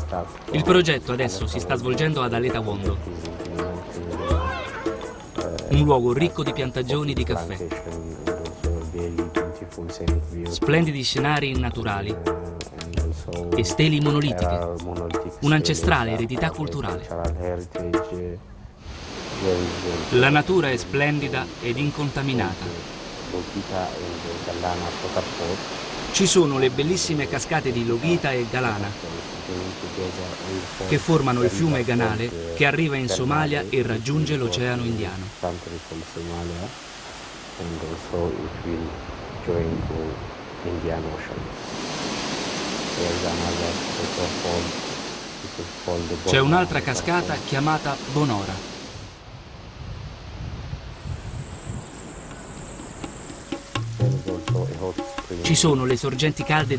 Il progetto adesso si sta svolgendo ad Aleta Wondo, un luogo ricco di piantagioni di caffè, splendidi scenari naturali e steli monolitiche, un'ancestrale eredità culturale. La natura è splendida ed incontaminata. Ci sono le bellissime cascate di Loghita e Galana, che formano il fiume Ganale che arriva in Somalia e raggiunge l'Oceano Indiano. C'è un'altra cascata chiamata Bonora. Ci sono le sorgenti calde